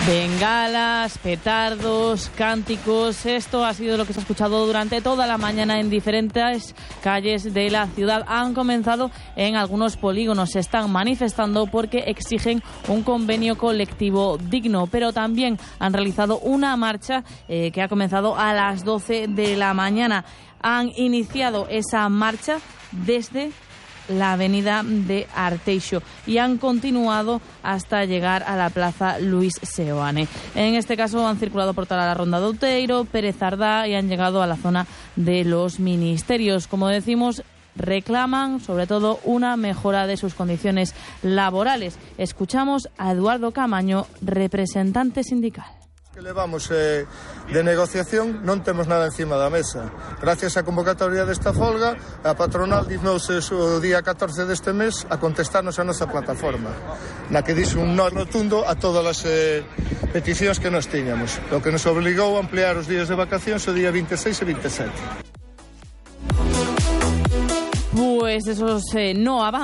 Bengalas, petardos, cánticos, esto ha sido lo que se ha escuchado durante toda la mañana en diferentes calles de la ciudad. Han comenzado en algunos polígonos, se están manifestando porque exigen un convenio colectivo digno, pero también han realizado una marcha que ha comenzado a las 12 de la mañana. Han iniciado esa marcha desde la avenida de Arteixo y han continuado hasta llegar a la plaza Luis Seoane. En este caso han circulado por toda la ronda de Outeiro, Pérez Ardá y han llegado a la zona de los ministerios. Como decimos, reclaman sobre todo una mejora de sus condiciones laborales. Escuchamos a Eduardo Camaño, representante sindical. Que levamos de negociación non temos nada encima da mesa. Gracias á convocatoria desta folga, a patronal diznos o día 14 deste mes a contestarnos a nosa plataforma, na que dixe un no rotundo a todas as peticións que nos tiñamos, o que nos obligou a ampliar os días de vacacións o día 26 e 27. Pues esos no avanzan.